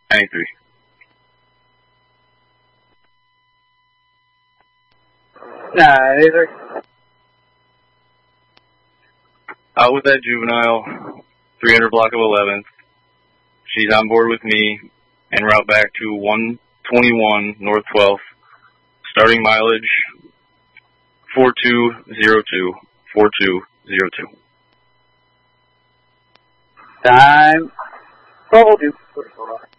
93. Nah, either. Out with that juvenile, 300 block of 11. She's on board with me, en route back to 121 North 12th. Starting mileage, 4202. 4202. Time. 1202.